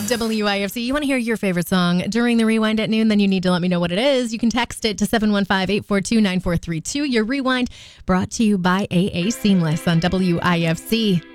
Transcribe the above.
WIFC. You want to hear your favorite song during the Rewind at noon? Then you need to let me know what it is. You can text it to 715-842-9432. Your Rewind brought to you by AA Seamless on WIFC.